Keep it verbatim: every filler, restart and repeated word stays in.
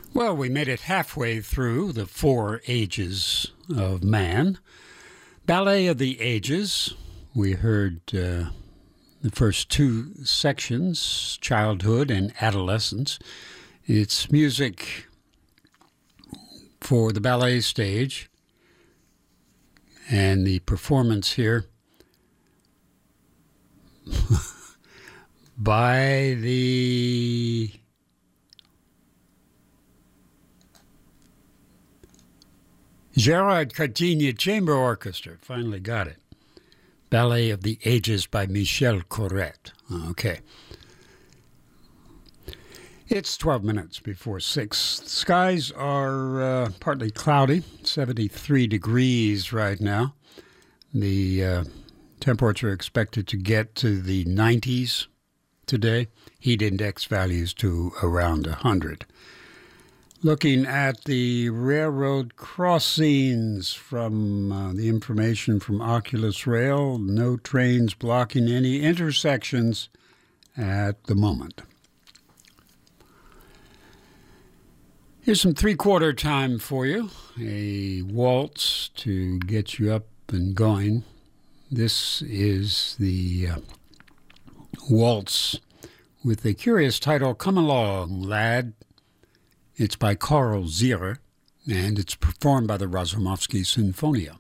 Well, we made it halfway through the four ages of man. Ballet of the Ages. We heard uh, the first two sections, childhood and adolescence. It's music for the ballet stage. And the performance here by the Gerard Cartigna Chamber Orchestra. Finally got it. Ballet of the Ages by Michel Corrette. Okay. It's twelve minutes before six. The skies are uh, partly cloudy, seventy-three degrees right now. The uh, temperature expected to get to the nineties today. Heat index values to around one hundred. Looking at the railroad crossings from uh, the information from Oculus Rail, no trains blocking any intersections at the moment. Here's some three-quarter time for you, a waltz to get you up and going. This is the uh, waltz with the curious title, Come Along, Lad. It's by Karl Zierer, and it's performed by the Razumovsky Sinfonia.